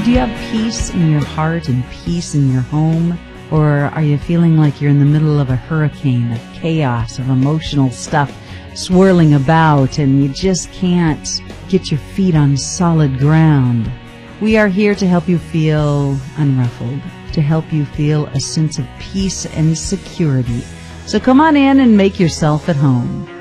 Do you have peace in your heart and peace in your home? Or are you feeling like you're in the middle of a hurricane of chaos, of emotional stuff swirling about, and you just can't get your feet on solid ground? We are here to help you feel unruffled, to help you feel a sense of peace and security. So come on in and make yourself at home.